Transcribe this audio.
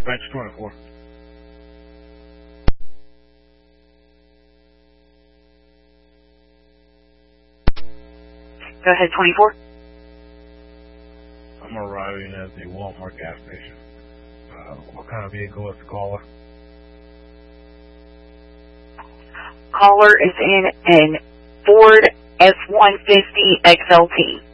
Dispatch 24. Go ahead, 24. I'm arriving at the Walmart gas station. What kind of vehicle is the caller? Caller is in an Ford F-150 XLT.